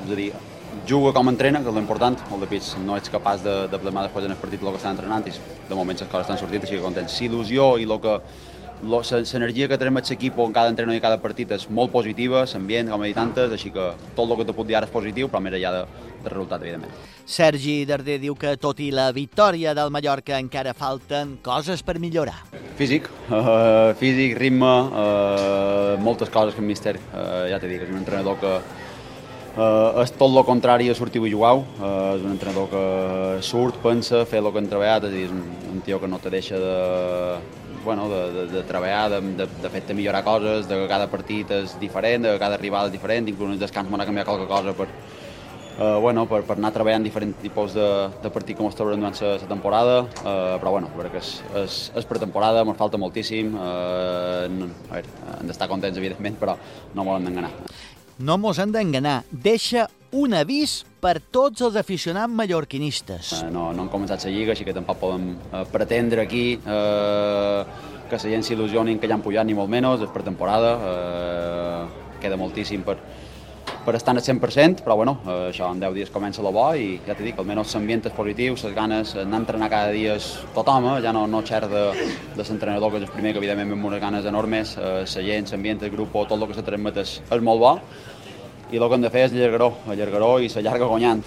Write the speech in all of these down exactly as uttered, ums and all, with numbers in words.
És a dir, juga com entrena, que és l'important. El de Pits no ets capaç de, de plasmar després en el partit el que està entrenant i de moment les coses estan sortint, així que contents. L'il·lusió i el que l'energia que tenim l'equip en cada entrenador i cada partit és molt positiva, l'ambient, com he dit antes, així que tot el que te puc dir ara és positiu, però més enllà de, de resultat, evidentment. Sergi Darder diu que, tot i la victòria del Mallorca, encara falten coses per millorar. Físic, uh, físic, ritme, uh, moltes coses que el míster, uh, ja t'he dit, és un entrenador que uh, és tot el contrari a sortir i jugar, uh, és un entrenador que surt, pensa, fer el que han treballat, és a dir, és un, un tio que no te deixa de... Bueno, de, de, de treballar, de, de, de fet de millorar coses, de que cada partit és diferent, de que cada rival és diferent, inclús en el descans m'ha canviat qualque cosa per, uh, bueno, per, per anar treballant diferents tipus de, de partit com està durant la temporada, uh, però bueno, perquè és, és, és pretemporada, ens falta moltíssim, uh, no, a veure, hem d'estar contents evidentment, però no m'ho hem d'enganar. No mos hem d'enganar, deixa un avís per tots els aficionats mallorquinistes. Uh, no, no han començat la Lliga, així que tampoc podem uh, pretendre aquí uh, que la gent s'il·lusioni que ja han pujat, ni molt menys, és per temporada, uh, queda moltíssim per, per estar al cent per cent, però bueno, uh, això en deu dies comença la bo i ja t'he dit, almenys l'ambient és positiu, les ganes, anar a entrenar cada dia és tothom, eh? Ja no, no xer de, de l'entrenador, que és el primer, que evidentment amb unes ganes enormes, uh, la gent, l'ambient, el grup, tot el que se transmet és, és molt bo, i el que hem de fer és allargaró, allargaró i s'allarga guanyant.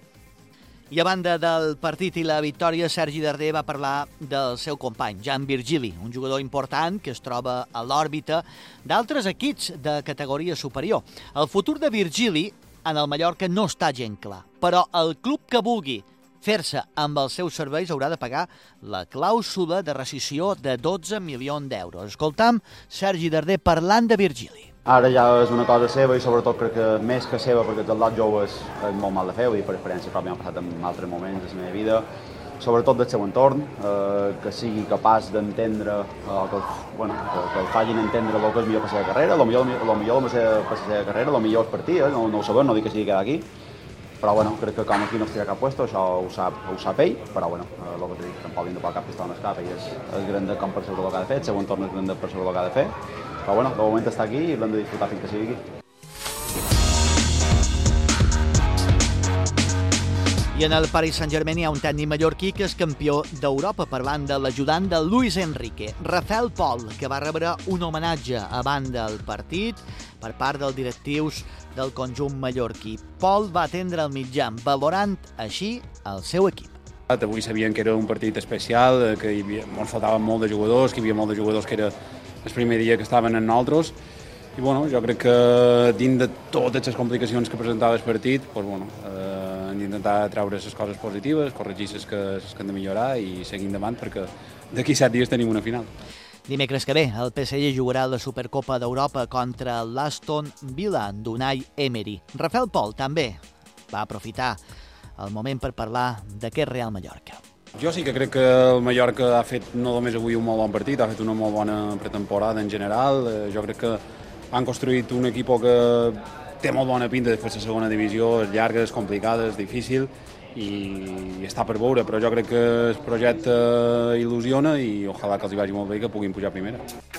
I a banda del partit i la victòria, Sergi Darder va parlar del seu company, Jan Virgili, un jugador important que es troba a l'òrbita d'altres equips de categoria superior. El futur de Virgili en el Mallorca no està gent clar, però el club que vulgui fer-se amb els seus serveis haurà de pagar la clàusula de rescissió de dotze milions d'euros. Escoltam Sergi Darder parlant de Virgili. Ara ja és una cosa seva i sobretot crec que més que seva, perquè del lot jove és, és molt mal de fer, i per experiència pròpia m'ha passat en altres moments de la meva vida, sobretot del seu entorn, eh, que sigui capaç d'entendre, eh, que, bueno, que, que el facin entendre el que és millor per la seva carrera, el millor, el millor per la seva carrera, el millor és per ti, eh? no, no ho sabem, no dic que sigui quedar aquí, però bueno, crec que com aquí no es tira cap puesto, això ho sap, ho sap ell, però bueno, eh, el que t'he dit, tampoc hem de posar cap pistó en el cap, ell és, és gran de com per saber el que ha de fer, el seu entorn és gran de per saber el que ha de fer, però bueno, de moment està aquí i l'hem de disfrutar fins que sigui aquí. I en el Paris Saint-Germain hi ha un tècnic mallorquí que és campió d'Europa, parlant de l'ajudant de Luis Enrique, Rafael Pol, que va rebre un homenatge a banda del partit per part dels directius del conjunt mallorquí. Pol va atendre el mitjà, valorant així el seu equip. Avui sabien que era un partit especial, que hi havia, ens faltaven molt de jugadors, que hi havia molt de jugadors que era el primer dia que estaven en nosaltres, i bueno, jo crec que dins de totes les complicacions que presentava el partit, doncs, bueno, eh, hem d'intentar treure les coses positives, corregir les que, les que hem de millorar i seguir endavant, perquè d'aquí set dies tenim una final. Dimecres que ve, el P S G jugarà la Supercopa d'Europa contra l'Aston Villa d'Unai Emery. Rafael Pol també va aprofitar el moment per parlar d'aquest Real Mallorca. Jo sí que crec que el Mallorca ha fet no només avui un molt bon partit, ha fet una molt bona pretemporada en general. Jo crec que han construït un equip que té molt bona pinta de fer la segona divisió, és llarga, és complicada, és difícil i està per veure, però jo crec que el projecte il·lusiona i ojalà que els hi vagi molt bé i que puguin pujar a primera.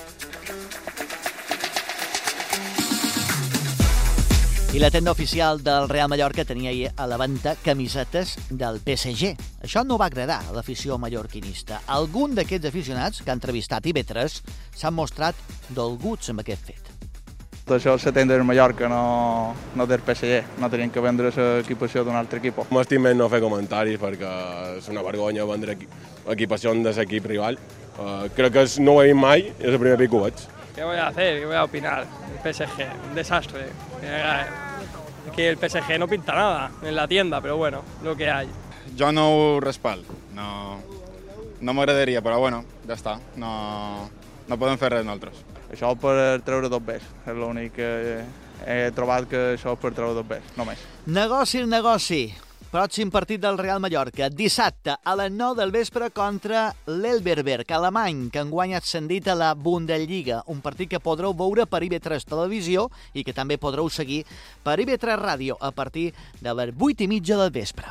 I la tenda oficial del Real Mallorca tenia ahir a la venda camisetes del P S G. Això no va agradar a l'afició mallorquinista. Algun d'aquests aficionats que ha entrevistat I V tres s'han mostrat dolguts amb aquest fet. Això és la tenda del Mallorca, no, no del P S G. No tenien que vendre l'equipació d'un altre equip. M'estim més no fer comentaris perquè és una vergonya vendre equipació de l'equip rival. Uh, crec que no ho he vist mai, és el primer pic que ho veig. ¿Qué voy a hacer? ¿Qué voy a opinar? El P S G, un desastre. Que el P S G no pinta nada en la tienda, pero bueno, lo que hay. Jo no ho respaldo, no, no m'agradaria, però bueno, ja està, no, no podem fer res nosaltres. Això per treure dos bes, és l'únic que he trobat, que això és per treure dos bes, només. Negoci el negoci. Pròxim partit del Real Mallorca, dissabte a les nou del vespre contra l'Elberberg, alemany, que enguany ha ascendit a la Bundesliga, un partit que podreu veure per I V tres Televisió i que també podreu seguir per I V tres Ràdio a partir de les vuit i mitja del vespre.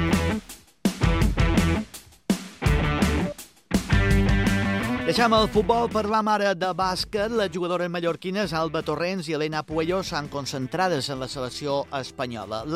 Deixem el futbol, parlam ara de bàsquet. Les jugadores mallorquines Alba Torrents i Elena Puello s'han concentrades en la selecció espanyola.